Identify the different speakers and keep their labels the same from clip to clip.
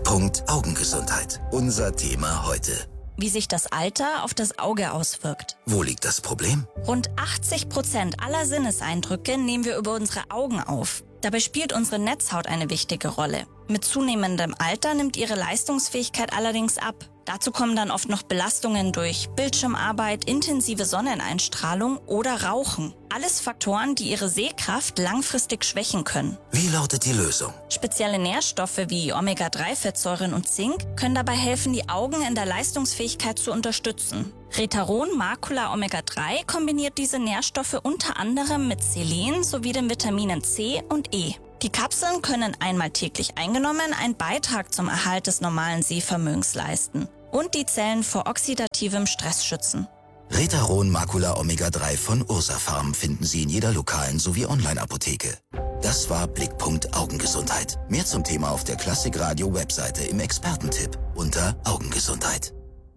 Speaker 1: Blickpunkt Augengesundheit. Unser Thema heute.
Speaker 2: Wie sich das Alter auf das Auge auswirkt.
Speaker 1: Wo liegt das Problem?
Speaker 2: Rund 80% aller Sinneseindrücke nehmen wir über unsere Augen auf. Dabei spielt unsere Netzhaut eine wichtige Rolle. Mit zunehmendem Alter nimmt ihre Leistungsfähigkeit allerdings ab. Dazu kommen dann oft noch Belastungen durch Bildschirmarbeit, intensive Sonneneinstrahlung oder Rauchen. Alles Faktoren, die ihre Sehkraft langfristig schwächen können.
Speaker 1: Wie lautet die Lösung?
Speaker 2: Spezielle Nährstoffe wie Omega-3-Fettsäuren und Zink können dabei helfen, die Augen in der Leistungsfähigkeit zu unterstützen. Retaron Macula Omega-3 kombiniert diese Nährstoffe unter anderem mit Selen sowie den Vitaminen C und E. Die Kapseln können einmal täglich eingenommen einen Beitrag zum Erhalt des normalen Sehvermögens leisten und die Zellen vor oxidativem Stress schützen.
Speaker 1: Retaron Macula Omega-3 von Ursafarm finden Sie in jeder lokalen sowie Online-Apotheke. Das war Blickpunkt Augengesundheit. Mehr zum Thema auf der Klassikradio-Webseite im Expertentipp unter Augengesundheit.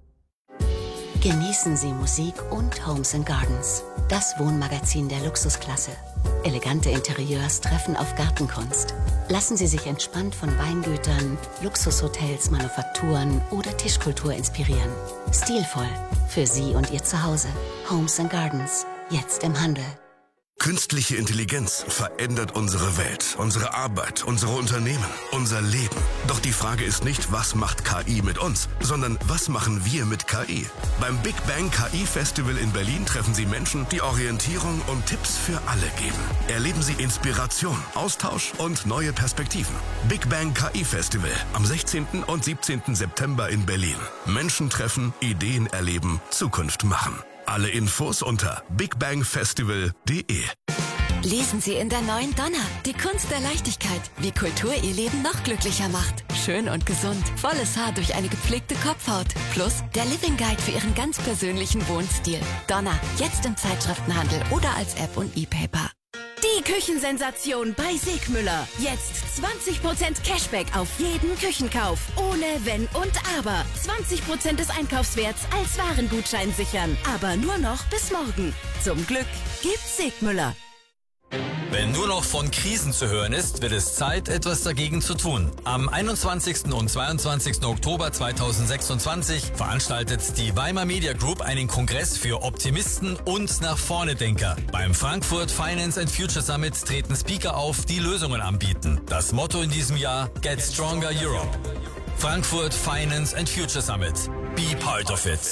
Speaker 3: Genießen Sie Musik und Homes & Gardens, das Wohnmagazin der Luxusklasse. Elegante Interieurs treffen auf Gartenkunst. Lassen Sie sich entspannt von Weingütern, Luxushotels, Manufakturen oder Tischkultur inspirieren. Stilvoll für Sie und Ihr Zuhause. Homes & Gardens, jetzt im Handel.
Speaker 4: Künstliche Intelligenz verändert unsere Welt, unsere Arbeit, unsere Unternehmen, unser Leben. Doch die Frage ist nicht, was macht KI mit uns, sondern was machen wir mit KI? Beim Big Bang KI Festival in Berlin treffen Sie Menschen, die Orientierung und Tipps für alle geben. Erleben Sie Inspiration, Austausch und neue Perspektiven. Big Bang KI Festival am 16. und 17. September in Berlin. Menschen treffen, Ideen erleben, Zukunft machen. Alle Infos unter bigbangfestival.de.
Speaker 5: Lesen Sie in der neuen Donna. Die Kunst der Leichtigkeit. Wie Kultur Ihr Leben noch glücklicher macht. Schön und gesund. Volles Haar durch eine gepflegte Kopfhaut. Plus der Living Guide für Ihren ganz persönlichen Wohnstil. Donna. Jetzt im Zeitschriftenhandel oder als App und E-Paper.
Speaker 6: Die Küchensensation bei Segmüller. Jetzt 20% Cashback auf jeden Küchenkauf. Ohne Wenn und Aber. 20% des Einkaufswerts als Warengutschein sichern. Aber nur noch bis morgen. Zum Glück gibt's Segmüller.
Speaker 7: Wenn nur noch von Krisen zu hören ist, wird es Zeit, etwas dagegen zu tun. Am 21. und 22. Oktober 2026 veranstaltet die Weimar Media Group einen Kongress für Optimisten und Nach-Vorne-Denker. Beim Frankfurt Finance and Future Summit treten Speaker auf, die Lösungen anbieten. Das Motto in diesem Jahr: Get Stronger Europe. Frankfurt Finance and Future Summit. Be part of it.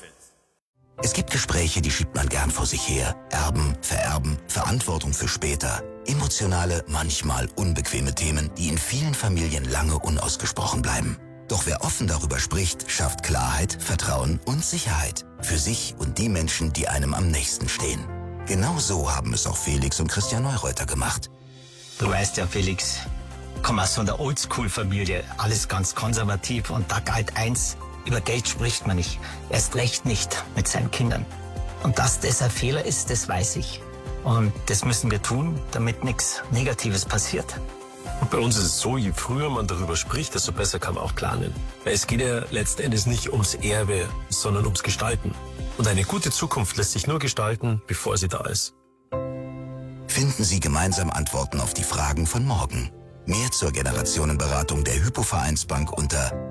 Speaker 1: Es gibt Gespräche, die schiebt man gern vor sich her. Erben, vererben, Verantwortung für später. Emotionale, manchmal unbequeme Themen, die in vielen Familien lange unausgesprochen bleiben. Doch wer offen darüber spricht, schafft Klarheit, Vertrauen und Sicherheit. Für sich und die Menschen, die einem am nächsten stehen. Genau so haben es auch Felix und Christian Neureuter gemacht.
Speaker 8: Du weißt ja, Felix, ich komme aus so einer Oldschool-Familie. Alles ganz konservativ und da galt eins: über Geld spricht man nicht. Erst recht nicht mit seinen Kindern. Und dass das ein Fehler ist, das weiß ich. Und das müssen wir tun, damit nichts Negatives passiert.
Speaker 9: Und bei uns ist es so, je früher man darüber spricht, desto besser kann man auch planen. Weil es geht ja letzten Endes nicht ums Erbe, sondern ums Gestalten. Und eine gute Zukunft lässt sich nur gestalten, bevor sie da ist.
Speaker 1: Finden Sie gemeinsam Antworten auf die Fragen von morgen. Mehr zur Generationenberatung der Hypo-Vereinsbank unter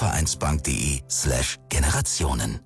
Speaker 1: hypovereinsbank.de/Generationen.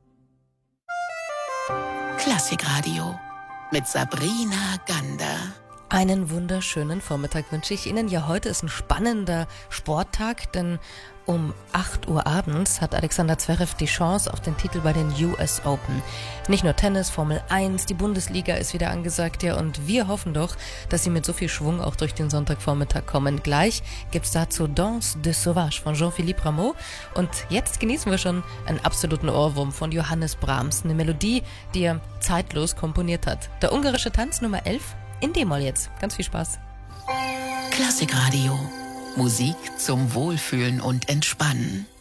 Speaker 3: Klassikradio mit Sabrina Gander.
Speaker 10: Einen wunderschönen Vormittag wünsche ich Ihnen. Ja, heute ist ein spannender Sporttag, denn um 8 Uhr abends hat Alexander Zverev die Chance auf den Titel bei den US Open. Nicht nur Tennis, Formel 1, die Bundesliga ist wieder angesagt, ja, und wir hoffen doch, dass sie mit so viel Schwung auch durch den Sonntagvormittag kommen. Gleich gibt's dazu Danse de Sauvage von Jean-Philippe Rameau und jetzt genießen wir schon einen absoluten Ohrwurm von Johannes Brahms, eine Melodie, die er zeitlos komponiert hat. Der ungarische Tanz Nummer 11 in D-Moll jetzt. Ganz viel Spaß.
Speaker 3: Klassikradio. Musik zum Wohlfühlen und Entspannen.